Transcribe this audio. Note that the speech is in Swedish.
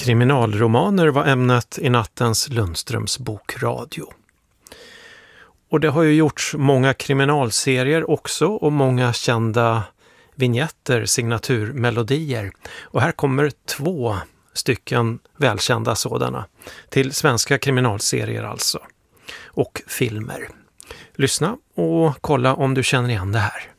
Kriminalromaner var ämnet i nattens Lundströms bokradio. Och det har ju gjorts många kriminalserier också och många kända vignetter, signaturmelodier. Och här kommer 2 stycken välkända sådana till svenska kriminalserier alltså. Och filmer. Lyssna och kolla om du känner igen det här.